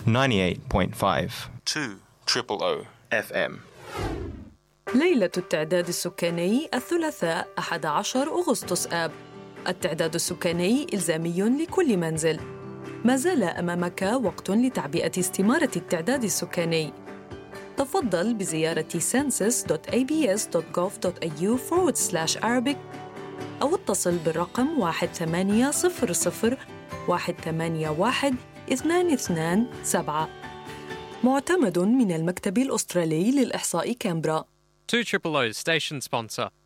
98.5 2 FM. ليلة التعداد السكاني الثلاثاء 11 أغسطس آب. التعداد السكاني إلزامي لكل منزل. ما زال أمامك وقت لتعبئة استمارة التعداد السكاني. تفضل بزيارة census.abs.gov.au/Arabic أو اتصل بالرقم 1800-181-227. معتمد من المكتب الأسترالي للإحصاء كامبرا. 2 Station sponsor.